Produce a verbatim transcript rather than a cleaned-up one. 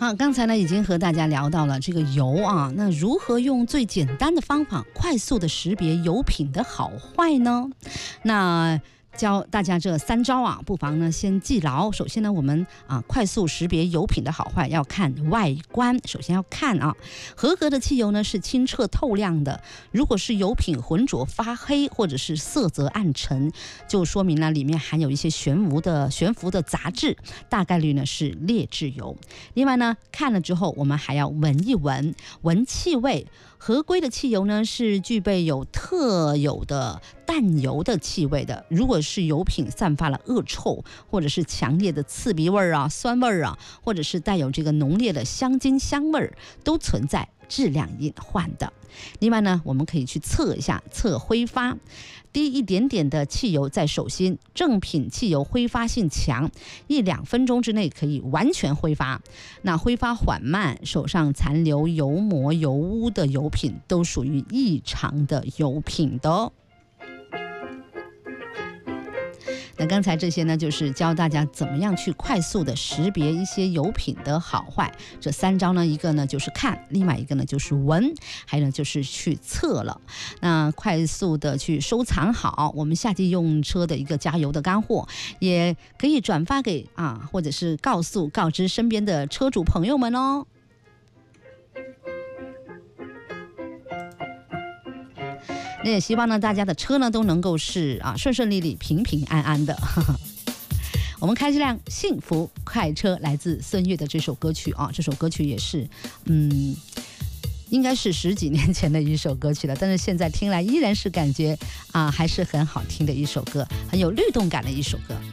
好，刚才呢已经和大家聊到了这个油啊，那如何用最简单的方法快速的识别油品的好坏呢？那教大家这三招啊，不妨呢先记牢。首先呢，我们啊快速识别油品的好坏要看外观，首先要看啊，合格的汽油呢是清澈透亮的，如果是油品浑浊发黑或者是色泽暗沉，就说明呢里面含有一些悬浮的悬浮的杂质，大概率呢是劣质油。另外呢，看了之后我们还要闻一闻，闻气味。合规的汽油呢是具备有特有的淡油的气味的，如果是油品散发了恶臭，或者是强烈的刺鼻味啊、酸味啊，或者是带有这个浓烈的香精香味，都存在质量隐患的。另外呢，我们可以去测一下，测挥发，滴一点点的汽油在手心，正品汽油挥发性强，一两分钟之内可以完全挥发。那挥发缓慢，手上残留油膜油污的油品都属于异常的油品的哦。那刚才这些呢，就是教大家怎么样去快速的识别一些油品的好坏。这三招呢，一个呢就是看，另外一个呢就是闻，还有呢就是去测了。那快速的去收藏好我们夏季用车的一个加油的干货，也可以转发给啊，或者是告诉告知身边的车主朋友们哦。那也希望呢，大家的车呢都能够是啊顺顺利利、平平安安的。我们开这辆幸福快车，来自孙悦的这首歌曲啊，这首歌曲也是，嗯，应该是十几年前的一首歌曲了，但是现在听来依然是感觉啊还是很好听的一首歌，很有律动感的一首歌。